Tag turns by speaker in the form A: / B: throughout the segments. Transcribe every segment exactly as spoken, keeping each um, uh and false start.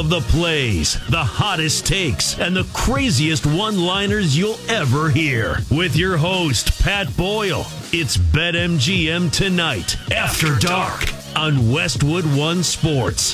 A: of the plays, the hottest takes, and the craziest one-liners you'll ever hear. With your host, Pat Boyle, it's BetMGM Tonight, After Dark, on Westwood One Sports.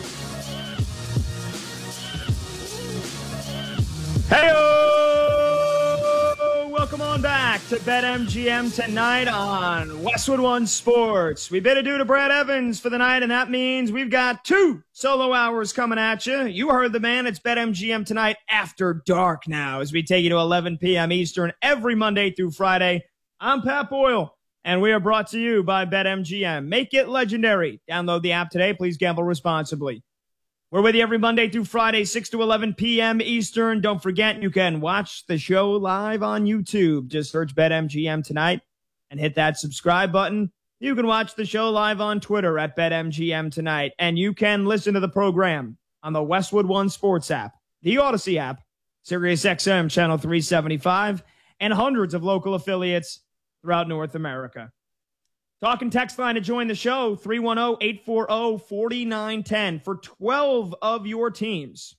B: Hey-o! Welcome on back to BetMGM Tonight on Westwood One Sports. We bid adieu to Brad Evans for the night, and that means we've got two solo hours coming at you. You heard the man. It's BetMGM Tonight After Dark now as we take you to eleven p.m. Eastern every Monday through Friday. I'm Pat Boyle, and we are brought to you by BetMGM. Make it legendary. Download the app today. Please gamble responsibly. We're with you every Monday through Friday, six to eleven p.m. Eastern. Don't forget, you can watch the show live on YouTube. Just search BetMGM Tonight and hit that subscribe button. You can watch the show live on Twitter at BetMGM Tonight. And you can listen to the program on the Westwood One Sports app, the Odyssey app, SiriusXM Channel three seventy-five, and hundreds of local affiliates throughout North America. Talking text line to join the show, three one zero, eight four zero, four nine one zero for twelve of your teams.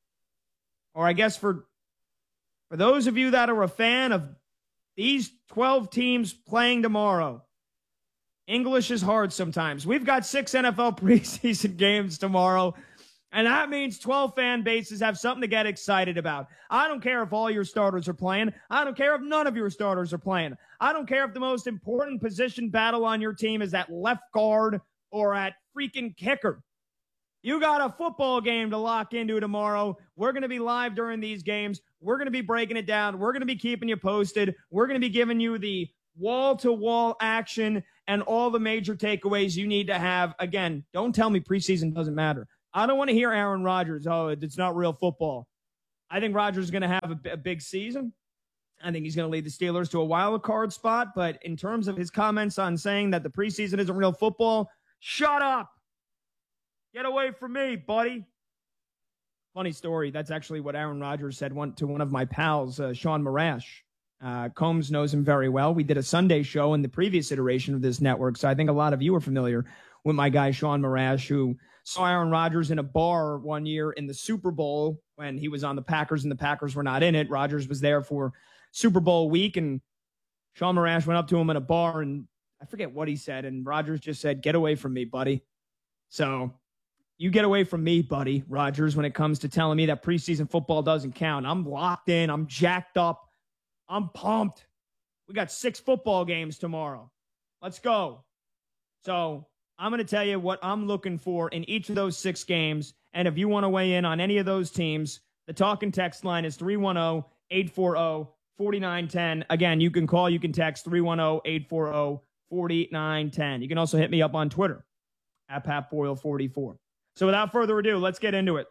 B: Or I guess for, for those of you that are a fan of these twelve teams playing tomorrow. English is hard sometimes. We've got six N F L preseason games tomorrow, and that means twelve fan bases have something to get excited about. I don't care if all your starters are playing. I don't care if none of your starters are playing. I don't care if the most important position battle on your team is at left guard or at freaking kicker. You got a football game to lock into tomorrow. We're going to be live during these games. We're going to be breaking it down. We're going to be keeping you posted. We're going to be giving you the wall-to-wall action and all the major takeaways you need to have. Again, don't tell me preseason doesn't matter. I don't want to hear Aaron Rodgers, oh, it's not real football. I think Rodgers is going to have a, a big season. I think he's going to lead the Steelers to a wild card spot. But in terms of his comments on saying that the preseason isn't real football, shut up. Get away from me, buddy. Funny story. That's actually what Aaron Rodgers said one, to one of my pals, uh, Sean Marash. Uh, Combs knows him very well. We did a Sunday show in the previous iteration of this network, so I think a lot of you are familiar with my guy, Sean Marash, who saw Aaron Rodgers in a bar one year in the Super Bowl when he was on the Packers and the Packers were not in it. Rodgers was there for Super Bowl week, and Sean Marash went up to him in a bar, and I forget what he said, and Rodgers just said, get away from me, buddy. So you get away from me, buddy, Rodgers, when it comes to telling me that preseason football doesn't count. I'm locked in. I'm jacked up. I'm pumped. We got six football games tomorrow. Let's go. So I'm going to tell you what I'm looking for in each of those six games. And if you want to weigh in on any of those teams, the talk and text line is three one zero, eight four zero, four nine one zero. Again, you can call, you can text three one zero, eight four zero, four nine one zero. You can also hit me up on Twitter at Pat Boyle forty-four. So without further ado, let's get into it.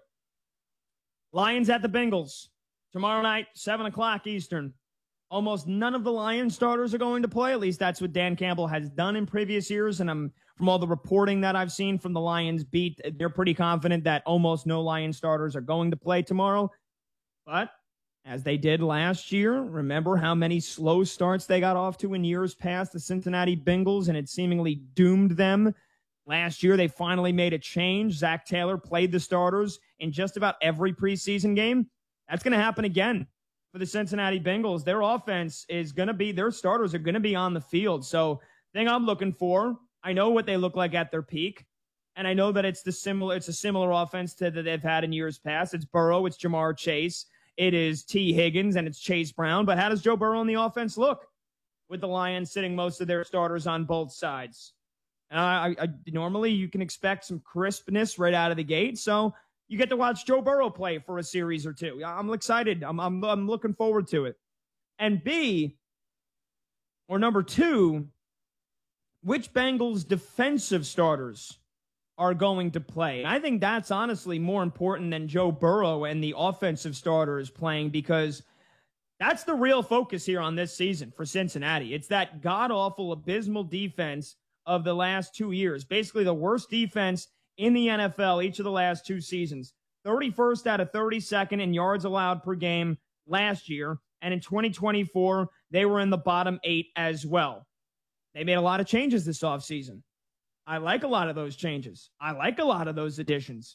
B: Lions at the Bengals tomorrow night, seven o'clock Eastern. Almost none of the Lions starters are going to play. At least that's what Dan Campbell has done in previous years. And I'm, from all the reporting that I've seen from the Lions beat, they're pretty confident that almost no Lions starters are going to play tomorrow. But as they did last year, remember how many slow starts they got off to in years past, the Cincinnati Bengals, and it seemingly doomed them. Last year, they finally made a change. Zach Taylor played the starters in just about every preseason game. That's going to happen again for the Cincinnati Bengals. Their offense is going to be, their starters are going to be on the field. So thing I'm looking for, I know what they look like at their peak, and I know that it's the similar, it's a similar offense to that they've had in years past. It's Burrow, it's Jamar Chase, it is T. Higgins, and it's Chase Brown. But how does Joe Burrow and the offense look with the Lions sitting most of their starters on both sides? And I, I, normally you can expect some crispness right out of the gate. So you get to watch Joe Burrow play for a series or two. I'm excited. I'm, I'm, I'm looking forward to it. And B, or number two, which Bengals defensive starters are going to play? I think that's honestly more important than Joe Burrow and the offensive starters playing, because that's the real focus here on this season for Cincinnati. It's that god-awful, abysmal defense of the last two years. Basically the worst defense in the N F L each of the last two seasons. thirty-first out of thirty-second in yards allowed per game last year. And in twenty twenty-four, they were in the bottom eight as well. They made a lot of changes this offseason. I like a lot of those changes. I like a lot of those additions.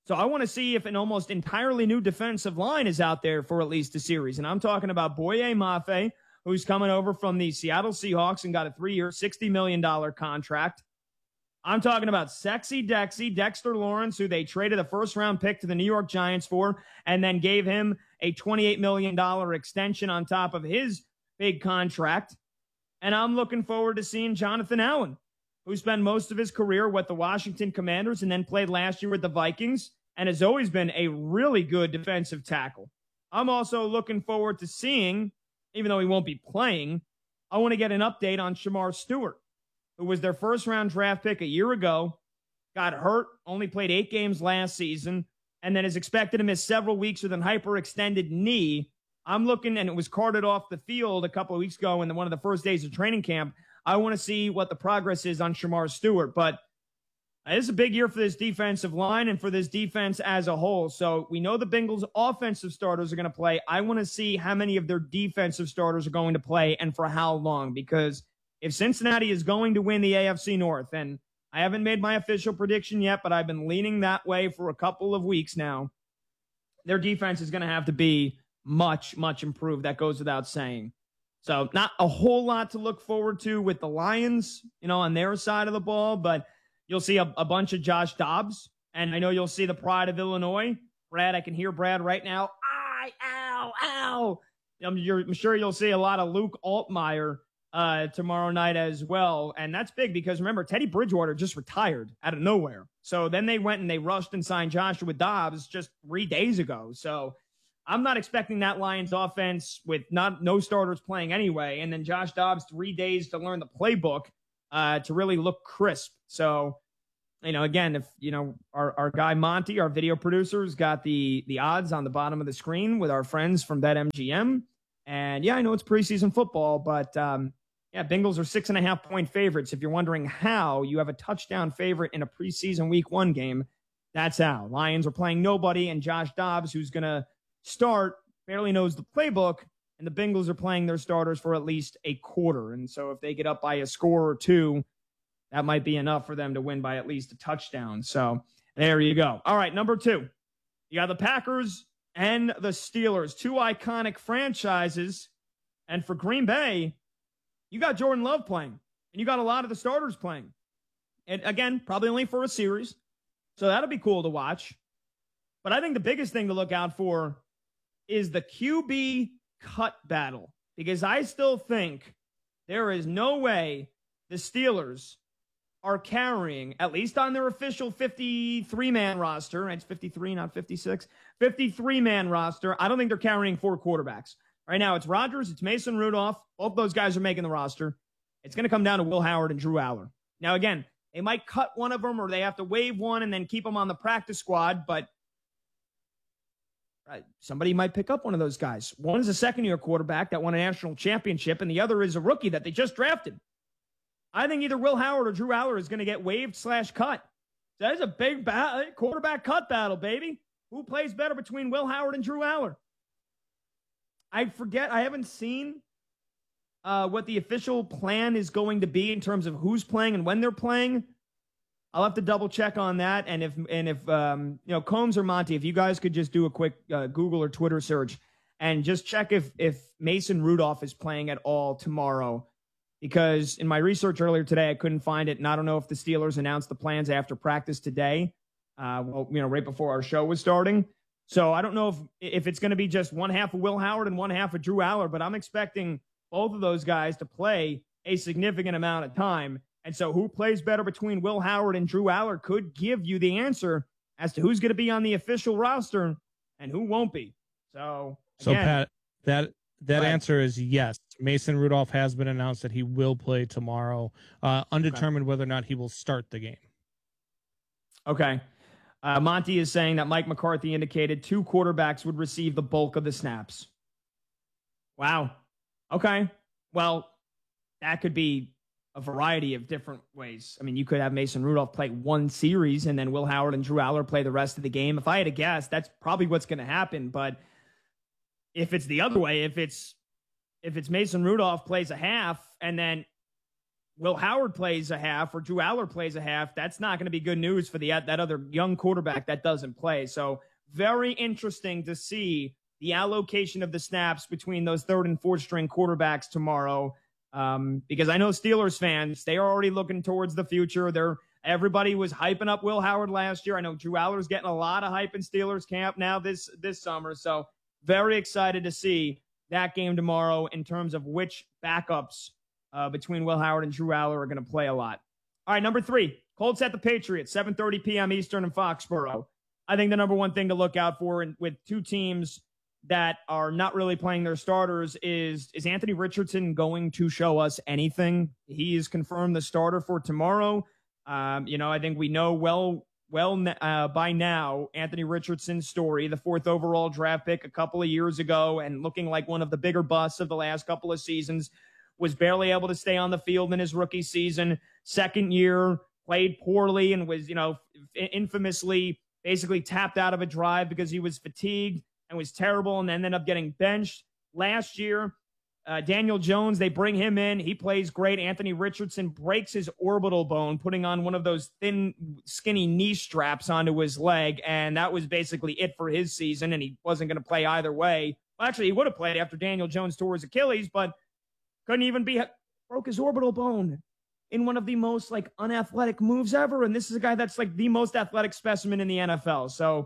B: So I want to see if an almost entirely new defensive line is out there for at least a series. And I'm talking about Boye Mafe, who's coming over from the Seattle Seahawks and got a three-year, sixty million dollars contract. I'm talking about Sexy Dexy, Dexter Lawrence, who they traded a first-round pick to the New York Giants for and then gave him a twenty-eight million dollars extension on top of his big contract. And I'm looking forward to seeing Jonathan Allen, who spent most of his career with the Washington Commanders and then played last year with the Vikings and has always been a really good defensive tackle. I'm also looking forward to seeing, even though he won't be playing, I want to get an update on Shamar Stewart, who was their first-round draft pick a year ago, got hurt, only played eight games last season, and then is expected to miss several weeks with an hyperextended knee. I'm looking, and it was carted off the field a couple of weeks ago in one of the first days of training camp. I want to see what the progress is on Shamar Stewart, but this is a big year for this defensive line and for this defense as a whole. So we know the Bengals' offensive starters are going to play. I want to see how many of their defensive starters are going to play and for how long, because if Cincinnati is going to win the A F C North, and I haven't made my official prediction yet, but I've been leaning that way for a couple of weeks now, their defense is going to have to be much, much improved. That goes without saying. So not a whole lot to look forward to with the Lions, you know, on their side of the ball, but you'll see a, a bunch of Josh Dobbs, and I know you'll see the pride of Illinois. Brad, I can hear Brad right now. I, ow, ow. I'm, you're, I'm sure you'll see a lot of Luke Altmaier uh, tomorrow night as well, and that's big because, remember, Teddy Bridgewater just retired out of nowhere. So then they went and they rushed and signed Joshua Dobbs just three days ago. So I'm not expecting that Lions offense with not no starters playing anyway, and then Josh Dobbs three days to learn the playbook uh, to really look crisp. So, you know, again, if, you know, our, our guy Monty, our video producer, has got the, the odds on the bottom of the screen with our friends from BetMGM. And, yeah, I know it's preseason football, but, um, yeah, Bengals are six and a half point favorites. If you're wondering how you have a touchdown favorite in a preseason week one game, that's how. Lions are playing nobody, and Josh Dobbs, who's going to start, barely knows the playbook, and the Bengals are playing their starters for at least a quarter. And so if they get up by a score or two, that might be enough for them to win by at least a touchdown. So there you go. All right, number two. You got the Packers and the Steelers, two iconic franchises. And for Green Bay, you got Jordan Love playing, and you got a lot of the starters playing. And again, probably only for a series. So that'll be cool to watch. But I think the biggest thing to look out for is the Q B cut battle, because I still think there is no way the Steelers are carrying, at least on their official fifty-three man roster, it's fifty-three, not fifty-six, fifty-three man roster, I don't think they're carrying four quarterbacks. Right now, it's Rodgers, it's Mason Rudolph. Both those guys are making the roster. It's going to come down to Will Howard and Drew Aller. Now, again, they might cut one of them, or they have to waive one and then keep them on the practice squad, but somebody might pick up one of those guys. One is a second-year quarterback that won a national championship, and the other is a rookie that they just drafted. I think either Will Howard or Drew Aller is going to get waived slash cut. So that is a big ba- quarterback cut battle, baby. Who plays better between Will Howard and Drew Aller? I forget. I haven't seen uh, what the official plan is going to be in terms of who's playing and when they're playing. I'll have to double check on that. And if, and if um, you know, Combs or Monty, if you guys could just do a quick uh, Google or Twitter search and just check if, if Mason Rudolph is playing at all tomorrow. Because in my research earlier today, I couldn't find it. And I don't know if the Steelers announced the plans after practice today, uh, well, you know, right before our show was starting. So I don't know if, if it's going to be just one half of Will Howard and one half of Drew Aller, but I'm expecting both of those guys to play a significant amount of time. And so who plays better between Will Howard and Drew Aller could give you the answer as to who's going to be on the official roster and who won't be. So,
C: so
B: again,
C: Pat, that that answer is yes. Mason Rudolph has been announced that he will play tomorrow, uh, undetermined okay. whether or not he will start the game.
B: Okay. Uh, Monty is saying that Mike McCarthy indicated two quarterbacks would receive the bulk of the snaps. Wow. Okay. Well, that could be a variety of different ways. I mean, you could have Mason Rudolph play one series and then Will Howard and Drew Aller play the rest of the game. If I had to guess, that's probably what's going to happen. But if it's the other way, if it's if it's Mason Rudolph plays a half and then Will Howard plays a half or Drew Aller plays a half, that's not going to be good news for the that other young quarterback that doesn't play. So very interesting to see the allocation of the snaps between those third and fourth string quarterbacks tomorrow. Um, because I know Steelers fans, they are already looking towards the future. They're everybody was hyping up Will Howard last year. I know Drew Aller's getting a lot of hype in Steelers camp now this this summer. So very excited to see that game tomorrow in terms of which backups Uh, between Will Howard and Drew Aller are going to play a lot. All right, number three, Colts at the Patriots, seven thirty p.m. Eastern in Foxborough. I think the number one thing to look out for in, with two teams that are not really playing their starters is, is Anthony Richardson going to show us anything? He is confirmed the starter for tomorrow. Um, you know, I think we know well, well uh, by now Anthony Richardson's story, the fourth overall draft pick a couple of years ago and looking like one of the bigger busts of the last couple of seasons. Was barely able to stay on the field in his rookie season. Second year, played poorly and was, you know, infamously basically tapped out of a drive because he was fatigued and was terrible and then ended up getting benched. Last year, uh, Daniel Jones, they bring him in. He plays great. Anthony Richardson breaks his orbital bone, putting on one of those thin, skinny knee straps onto his leg, and that was basically it for his season, and he wasn't going to play either way. Well, actually, he would have played after Daniel Jones tore his Achilles, but couldn't even be, broke his orbital bone in one of the most like unathletic moves ever. And this is a guy that's like the most athletic specimen in the N F L. So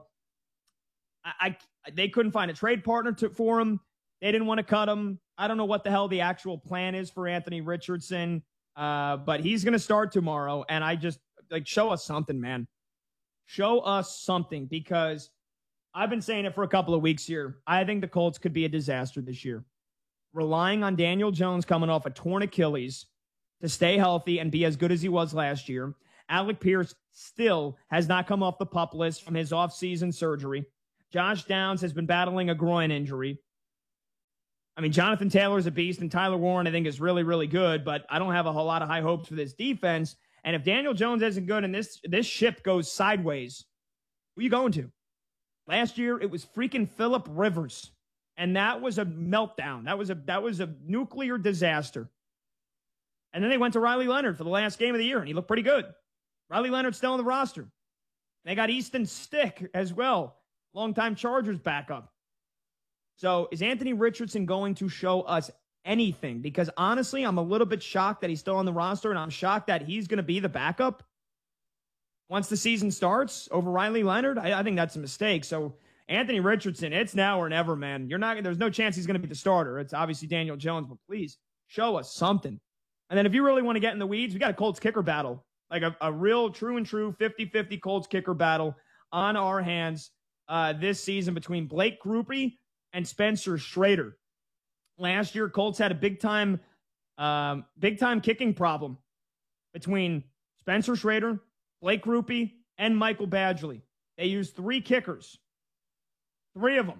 B: I, I they couldn't find a trade partner to, for him. They didn't want to cut him. I don't know what the hell the actual plan is for Anthony Richardson. Uh, but he's going to start tomorrow. And I just like, show us something, man. Show us something, because I've been saying it for a couple of weeks here. I think the Colts could be a disaster this year. Relying on Daniel Jones coming off a torn Achilles to stay healthy and be as good as he was last year. Alec Pierce still has not come off the PUP list from his offseason surgery. Josh Downs has been battling a groin injury. I mean, Jonathan Taylor's a beast, and Tyler Warren, I think, is really, really good, but I don't have a whole lot of high hopes for this defense. And if Daniel Jones isn't good and this, this ship goes sideways, who are you going to? Last year, it was freaking Phillip Rivers. And that was a meltdown. That was a that was a nuclear disaster. And then they went to Riley Leonard for the last game of the year, and he looked pretty good. Riley Leonard's still on the roster. They got Easton Stick as well, longtime Chargers backup. So is Anthony Richardson going to show us anything? Because honestly, I'm a little bit shocked that he's still on the roster, and I'm shocked that he's going to be the backup once the season starts over Riley Leonard. I, I think that's a mistake. So Anthony Richardson, it's now or never, man. You're not. There's no chance he's going to be the starter. It's obviously Daniel Jones, but please show us something. And then if you really want to get in the weeds, we got a Colts kicker battle, like a, a real true and true fifty-fifty Colts kicker battle on our hands uh, this season between Blake Grupe and Spencer Schrader. Last year, Colts had a big time, um, big time kicking problem between Spencer Schrader, Blake Grupe, and Michael Badgley. They used three kickers. Three of them.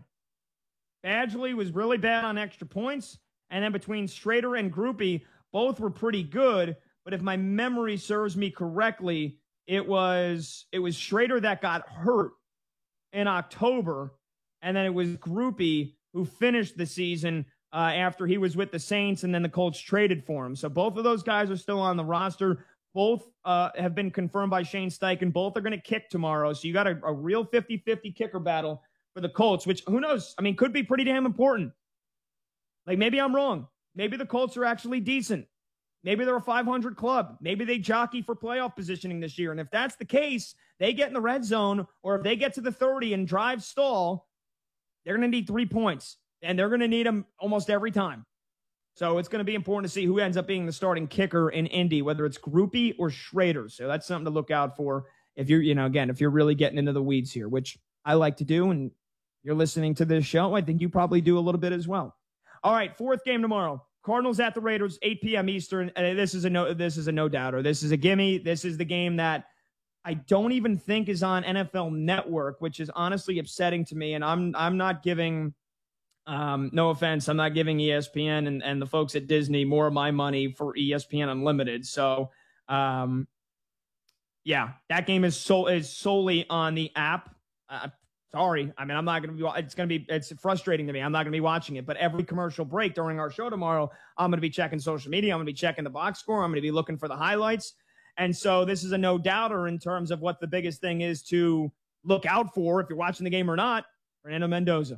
B: Badgley was really bad on extra points. And then between Schrader and Grupe, both were pretty good. But if my memory serves me correctly, it was it was Schrader that got hurt in October. And then it was Grupe who finished the season uh, after he was with the Saints, and then the Colts traded for him. So both of those guys are still on the roster. Both uh, have been confirmed by Shane Steichen. Both are going to kick tomorrow. So you got a, a real fifty-fifty kicker battle for the Colts, which, who knows? I mean, could be pretty damn important. Like, maybe I'm wrong. Maybe the Colts are actually decent. Maybe they're a five hundred club. Maybe they jockey for playoff positioning this year. And if that's the case, they get in the red zone, or if they get to the thirty and drive stall, they're going to need three points. And they're going to need them almost every time. So it's going to be important to see who ends up being the starting kicker in Indy, whether it's Grupe or Schrader. So that's something to look out for if you're, you know, again, if you're really getting into the weeds here, which I like to do. And you're listening to this show, I think you probably do a little bit as well. All right, fourth game tomorrow. Cardinals at the Raiders, eight p.m. Eastern. Uh, this is a no. This is a no doubter. This is a gimme. This is the game that I don't even think is on N F L Network, which is honestly upsetting to me. And I'm I'm not giving, um, no offense, I'm not giving E S P N and, and the folks at Disney more of my money for E S P N Unlimited. So, um, yeah, that game is so is solely on the app. Uh, Sorry. I mean, I'm not going to be, it's going to be, it's frustrating to me. I'm not going to be watching it, but every commercial break during our show tomorrow, I'm going to be checking social media. I'm going to be checking the box score. I'm going to be looking for the highlights. And so this is a no doubter in terms of what the biggest thing is to look out for if you're watching the game or not. Fernando Mendoza.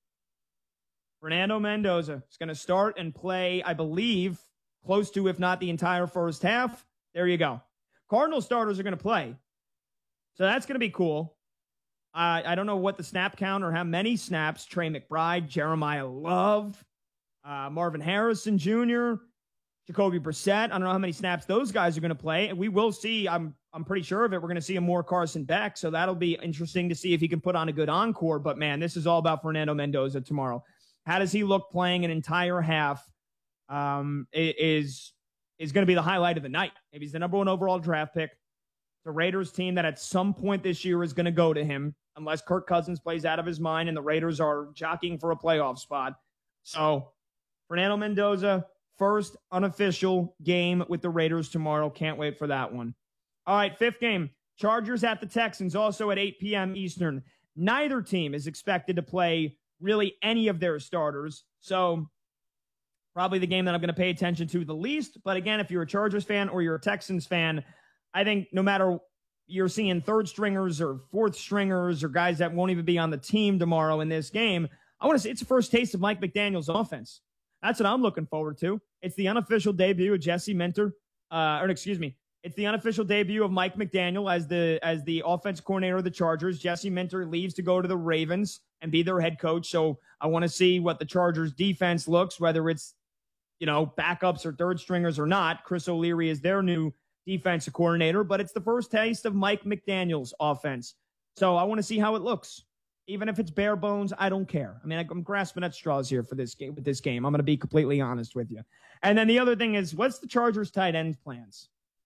B: Fernando Mendoza is going to start and play, I believe, close to, if not the entire first half. There you go. Cardinal starters are going to play. So that's going to be cool. Uh, I don't know what the snap count or how many snaps Trey McBride, Jeremiah Love, uh, Marvin Harrison Junior, Jacoby Brissett. I don't know how many snaps those guys are going to play. And we will see, I'm I'm pretty sure of it, we're going to see a more Carson Beck. So that'll be interesting to see if he can put on a good encore. But, man, this is all about Fernando Mendoza tomorrow. How does he look playing an entire half um, is, is going to be the highlight of the night. Maybe he's the number one overall draft pick. The Raiders team that at some point this year is going to go to him unless Kirk Cousins plays out of his mind and the Raiders are jockeying for a playoff spot. So, Fernando Mendoza, first unofficial game with the Raiders tomorrow. Can't wait for that one. All right, fifth game. Chargers at the Texans, also at eight p.m. Eastern. Neither team is expected to play really any of their starters. So, probably the game that I'm going to pay attention to the least. But again, if you're a Chargers fan or you're a Texans fan, I think no matter you're seeing third stringers or fourth stringers or guys that won't even be on the team tomorrow in this game, I want to say it's the first taste of Mike McDaniel's offense. That's what I'm looking forward to. It's the unofficial debut of Jesse Minter, uh, or excuse me, it's the unofficial debut of Mike McDaniel as the as the offense coordinator of the Chargers. Jesse Minter leaves to go to the Ravens and be their head coach. So I want to see what the Chargers defense looks, whether it's, you know, backups or third stringers or not. Chris O'Leary is their new defensive coordinator, but it's the first taste of Mike McDaniel's offense. So I want to see how it looks. Even if it's bare bones, I don't care. I mean, I'm grasping at straws here for this game. With this game, I'm going to be completely honest with you. And then the other thing is, what's the Chargers tight end plans?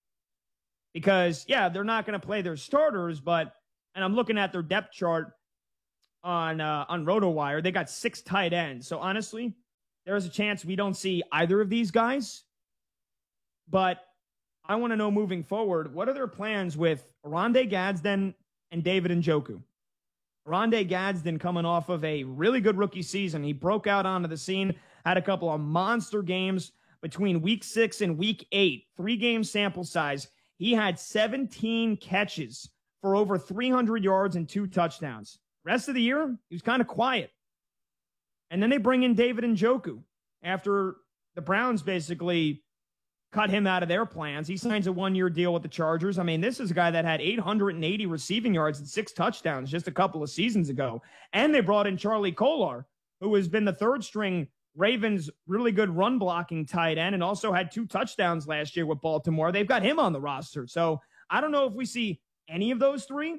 B: Because yeah, they're not going to play their starters, but and I'm looking at their depth chart on uh, on RotoWire. They got six tight ends. So honestly, there's a chance we don't see either of these guys. But I want to know moving forward, what are their plans with Oronde Gadsden and David Njoku? Oronde Gadsden coming off of a really good rookie season. He broke out onto the scene, had a couple of monster games between week six and week eight, three-game sample size. He had seventeen catches for over three hundred yards and two touchdowns. Rest of the year, he was kind of quiet. And then they bring in David Njoku after the Browns basically cut him out of their plans. He signs a one-year deal with the Chargers. I mean, this is a guy that had eight hundred eighty receiving yards and six touchdowns just a couple of seasons ago. And they brought in Charlie Kolar, who has been the third-string Ravens really good run-blocking tight end and also had two touchdowns last year with Baltimore. They've got him on the roster. So I don't know if we see any of those three,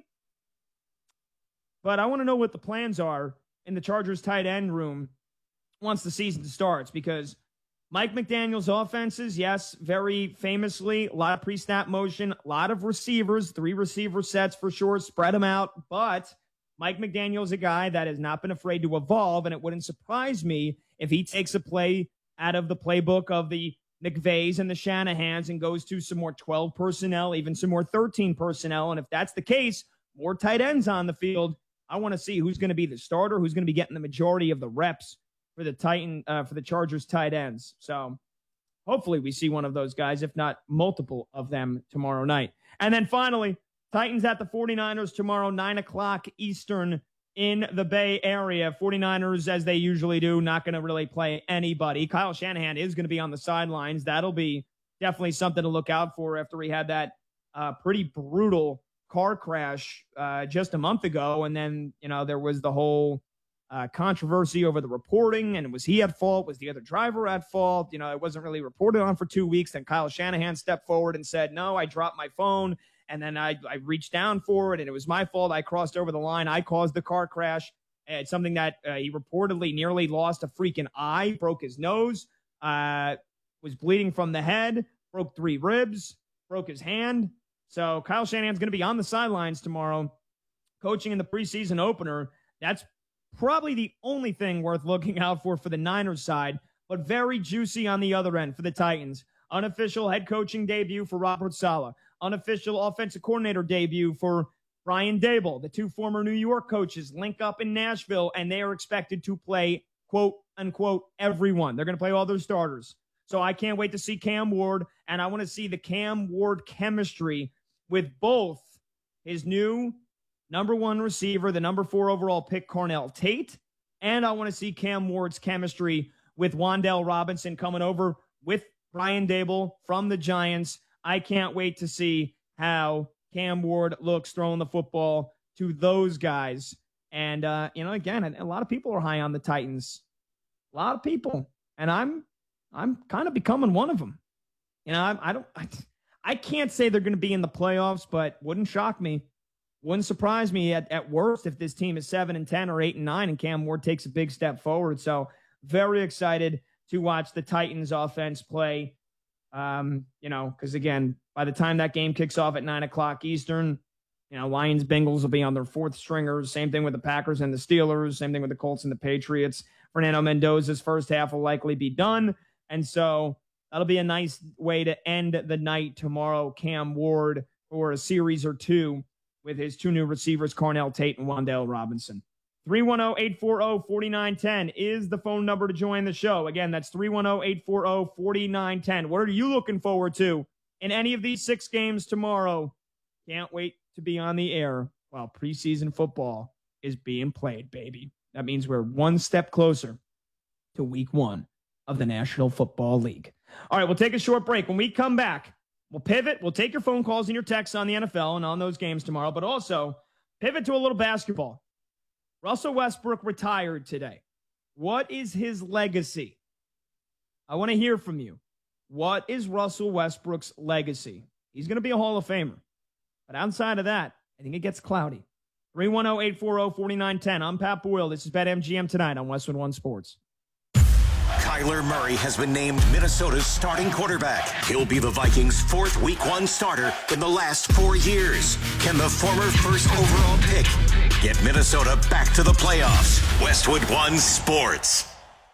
B: but I want to know what the plans are in the Chargers tight end room once the season starts, because Mike McDaniel's offenses, yes, very famously, a lot of pre-snap motion, a lot of receivers, three receiver sets for sure, spread them out. But Mike McDaniel's a guy that has not been afraid to evolve, and it wouldn't surprise me if he takes a play out of the playbook of the McVays and the Shanahans and goes to some more twelve personnel, even some more thirteen personnel. And if that's the case, more tight ends on the field. I want to see who's going to be the starter, who's going to be getting the majority of the reps for the Titan, uh, for the Chargers tight ends. So hopefully we see one of those guys, if not multiple of them tomorrow night. And then finally, Titans at the 49ers tomorrow, nine o'clock Eastern in the Bay Area. 49ers, as they usually do, not going to really play anybody. Kyle Shanahan is going to be on the sidelines. That'll be definitely something to look out for after he had that uh, pretty brutal car crash uh, just a month ago. And then, you know, there was the whole Uh, controversy over the reporting, and was he at fault? Was the other driver at fault? You know, it wasn't really reported on for two weeks. Then Kyle Shanahan stepped forward and said, no, I dropped my phone, and then I, I reached down for it, and it was my fault. I crossed over the line. I caused the car crash. It's something that uh, he reportedly nearly lost a freaking eye, broke his nose, uh, was bleeding from the head, broke three ribs, broke his hand. So Kyle Shanahan's going to be on the sidelines tomorrow, coaching in the preseason opener. That's probably the only thing worth looking out for for the Niners side, but very juicy on the other end for the Titans. Unofficial head coaching debut for Robert Saleh. Unofficial offensive coordinator debut for Brian Daboll, the two former New York coaches, link up in Nashville, and they are expected to play, quote, unquote, everyone. They're going to play all their starters. So I can't wait to see Cam Ward, and I want to see the Cam Ward chemistry with both his new number one receiver, the number four overall pick, Carnell Tate, and I want to see Cam Ward's chemistry with Wan'Dale Robinson coming over with Brian Daboll from the Giants. I can't wait to see how Cam Ward looks throwing the football to those guys. And, uh, you know, again, a lot of people are high on the Titans. A lot of people. And I'm I'm kind of becoming one of them. You know, I, I don't I, I can't say they're going to be in the playoffs, but wouldn't shock me. Wouldn't surprise me at, at worst if this team is seven and ten or eight and nine and Cam Ward takes a big step forward. So very excited to watch the Titans offense play. Um, you know, because again, by the time that game kicks off at nine o'clock Eastern, you know, Lions, Bengals will be on their fourth stringers. Same thing with the Packers and the Steelers. Same thing with the Colts and the Patriots. Fernando Mendoza's first half will likely be done. And so that'll be a nice way to end the night tomorrow. Cam Ward for a series or two with his two new receivers, Carnell Tate and Wan'Dale Robinson. three one zero, eight four zero, four nine one zero is the phone number to join the show. Again, that's three one zero, eight four zero, four nine one zero. What are you looking forward to in any of these six games tomorrow? Can't wait to be on the air while preseason football is being played, baby. That means we're one step closer to week one of the National Football League. All right, we'll take a short break. When we come back, we'll pivot. We'll take your phone calls and your texts on the N F L and on those games tomorrow, but also pivot to a little basketball. Russell Westbrook retired today. What is his legacy? I want to hear from you. What is Russell Westbrook's legacy? He's going to be a Hall of Famer. But outside of that, I think it gets cloudy. three one zero, eight four zero, four nine one zero. I'm Pat Boyle. This is BetMGM Tonight on Westwood One Sports.
D: Kyler Murray has been named Minnesota's starting quarterback. He'll be the Vikings' fourth week one starter in the last four years. Can the former first overall pick get Minnesota back to the playoffs? Westwood One Sports.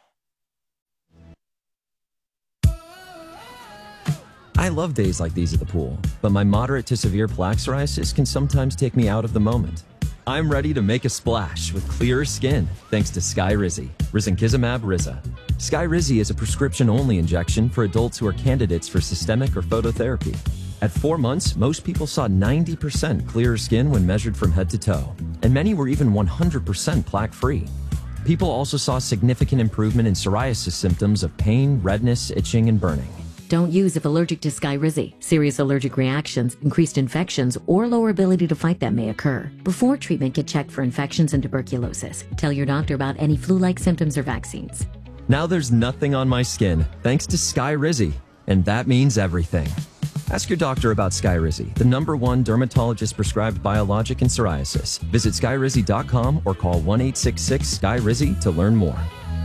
E: I love days like these at the pool, but my moderate to severe plaque psoriasis can sometimes take me out of the moment. I'm ready to make a splash with clearer skin thanks to Skyrizi, Risankizumab Riza. Skyrizi is a prescription-only injection for adults who are candidates for systemic or phototherapy. At four months, most people saw ninety percent clearer skin when measured from head to toe, and many were even one hundred percent plaque-free. People also saw significant improvement in psoriasis symptoms of pain, redness, itching, and burning.
F: Don't use if allergic to Skyrizi. Serious allergic reactions, increased infections, or lower ability to fight them may occur. Before treatment, get checked for infections and tuberculosis. Tell your doctor about any flu-like symptoms or vaccines.
E: Now there's nothing on my skin thanks to Skyrizi, and that means everything. Ask your doctor about Skyrizi, the number one dermatologist-prescribed biologic in psoriasis. Visit Skyrizi dot com or call one eight six six, S K Y R I Z I to learn more.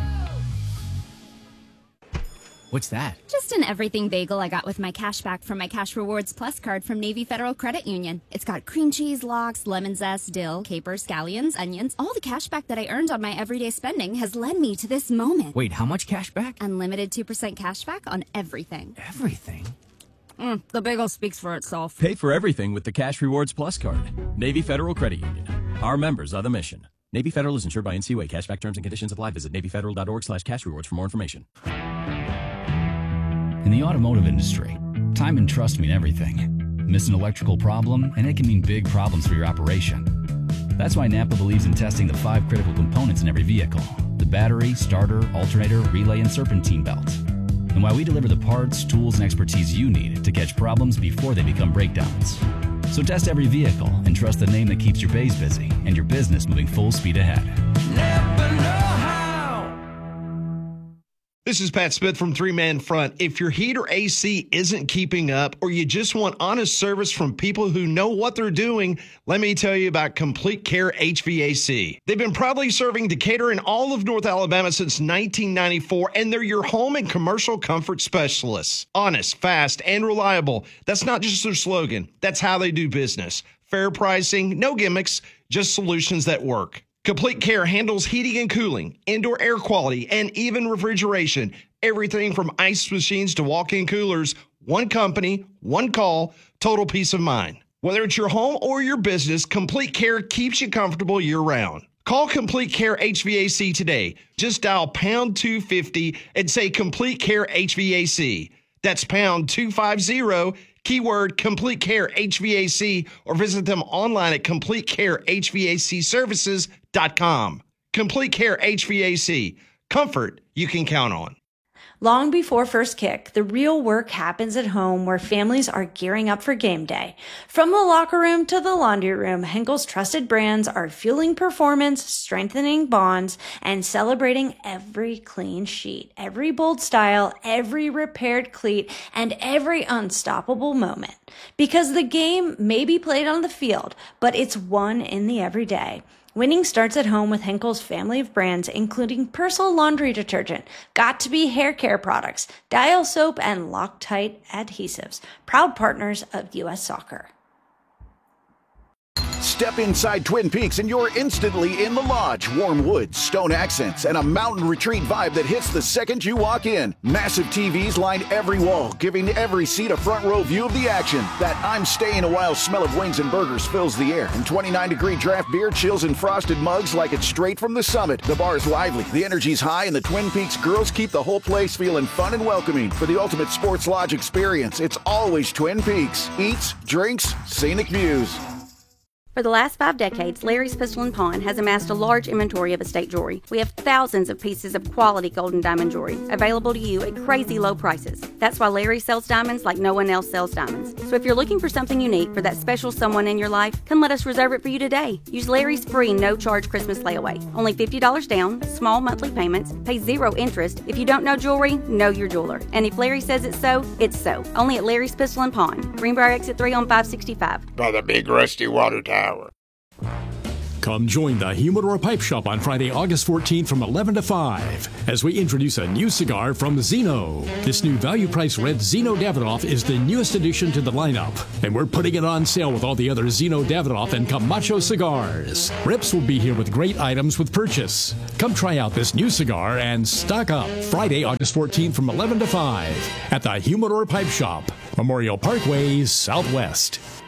G: What's that?
H: Just an everything bagel I got with my cash back from my Cash Rewards Plus card from Navy Federal Credit Union. It's got cream cheese, lox, lemon zest, dill, capers, scallions, onions. All the cash back that I earned on my everyday spending has led me to this moment.
G: Wait, how much cash back?
H: Unlimited two percent cash back on everything.
G: Everything?
H: Mm, the bagel speaks for itself.
I: Pay for everything with the Cash Rewards Plus card. Navy Federal Credit Union. Our members are the mission. Navy Federal is insured by N C U A. Cashback terms and conditions apply. Visit Navy Federal dot org slash cash rewards for more information.
J: In the automotive industry, time and trust mean everything. Miss an electrical problem, and it can mean big problems for your operation. That's why Napa believes in testing the five critical components in every vehicle: the battery, starter, alternator, relay, and serpentine belt. And why we deliver the parts, tools, and expertise you need to catch problems before they become breakdowns. So test every vehicle and trust the name that keeps your bays busy and your business moving full speed ahead.
K: Never know how. This is Pat Smith from Three Man Front. If your heat or A C isn't keeping up, or you just want honest service from people who know what they're doing, let me tell you about Complete Care H V A C. They've been proudly serving Decatur and all of North Alabama since nineteen ninety-four, and they're your home and commercial comfort specialists. Honest, fast, and reliable. That's not just their slogan. That's how they do business. Fair pricing, no gimmicks, just solutions that work. Complete Care handles heating and cooling, indoor air quality, and even refrigeration. Everything from ice machines to walk-in coolers. One company, one call, total peace of mind. Whether it's your home or your business, Complete Care keeps you comfortable year-round. Call Complete Care H V A C today. Just dial pound two fifty and say Complete Care H V A C. That's pound two fifty, keyword Complete Care H V A C, or visit them online at complete care h v a c services dot com. Complete Care H V A C. Comfort you can count on.
L: Long before first kick, the real work happens at home where families are gearing up for game day. From the locker room to the laundry room, Henkel's trusted brands are fueling performance, strengthening bonds, and celebrating every clean sheet, every bold style, every repaired cleat, and every unstoppable moment. Because the game may be played on the field, but it's won in the everyday. Winning starts at home with Henkel's family of brands, including Persil laundry detergent, Got2b hair care products, Dial soap, and Loctite adhesives, proud partners of U S Soccer.
M: Step inside Twin Peaks and you're instantly in the lodge. Warm woods, stone accents, and a mountain retreat vibe that hits the second you walk in. Massive T Vs line every wall, giving every seat a front row view of the action. That I'm staying a while smell of wings and burgers fills the air. And twenty-nine degree draft beer chills in frosted mugs like it's straight from the summit. The bar's lively, the energy's high, and the Twin Peaks girls keep the whole place feeling fun and welcoming. For the ultimate sports lodge experience, it's always Twin Peaks. Eats, drinks, scenic views.
N: For the last five decades, Larry's Pistol and Pawn has amassed a large inventory of estate jewelry. We have thousands of pieces of quality gold and diamond jewelry available to you at crazy low prices. That's why Larry sells diamonds like no one else sells diamonds. So if you're looking for something unique for that special someone in your life, come let us reserve it for you today. Use Larry's free no-charge Christmas layaway. Only fifty dollars down, small monthly payments, pay zero interest. If you don't know jewelry, know your jeweler. And if Larry says it's so, it's so. Only at Larry's Pistol and Pawn. Greenbrier Exit three on five sixty-five.
O: By the big rusty water tower.
P: Come join the Humidor Pipe Shop on Friday, August fourteenth from eleven to five as we introduce a new cigar from Zeno. This new value-priced red Zeno Davidoff is the newest addition to the lineup, and we're putting it on sale with all the other Zeno Davidoff and Camacho cigars. Rips will be here with great items with purchase. Come try out this new cigar and stock up Friday, August fourteenth from eleven to five at the Humidor Pipe Shop, Memorial Parkway, Southwest.